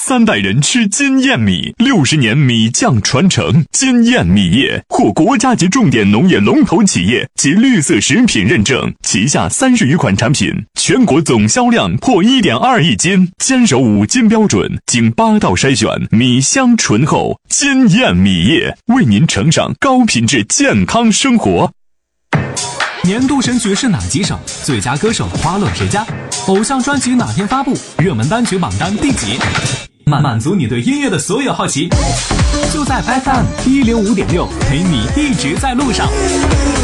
3代人吃金燕米，60年米酱传承。金燕米业获国家级重点农业龙头企业及绿色食品认证，旗下30余款产品，全国总销量破1.2亿斤，坚守5金标准，经8道筛选，米香醇厚。金燕米业为您呈上高品质健康生活。 年度神曲是哪几首？最佳歌手花落谁家？偶像专辑哪天发布？热门单曲榜单第几？满足你对音乐的所有好奇，就在 FM105.6，陪你一直在路上。